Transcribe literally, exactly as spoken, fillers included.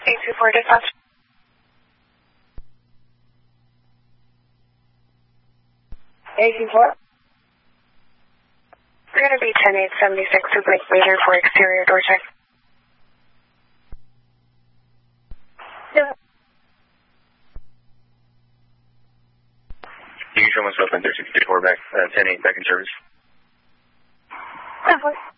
eight two four dispatch. eight two four? We're going to be ten eight seventy-six to Blake Major for exterior door check. Yeah. Usual one's open, thirteen fifty-four back, uh, ten eight back in service. Yeah,